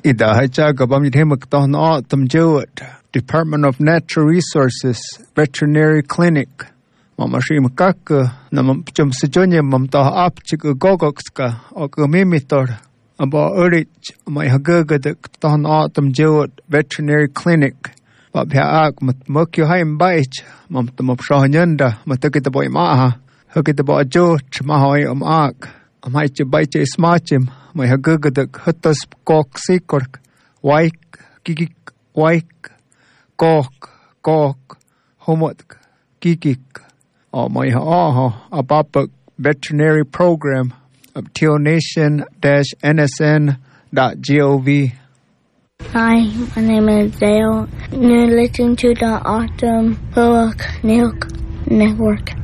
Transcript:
إذا هيجاك بمجهمك طهنا تمجود Department of Natural Resources Veterinary Clinic mama shi makak nam chum sejonya mam ta ap chik gogokska ok mimitor aba urich mai hagaga de ton autumn jewot Veterinary Clinic ba bia ak mat mokyo haim baich mam tam shahnyanda matakita boy ma hakita ba jo chma hoy ak amai che baiche smachim mai hagaga de hatas kok sikor waik kikik waik kok homot kikik my about veterinary program of tealnation-nsn.gov. Hi, my name is Dale. You're listening to the Autumn Book Network.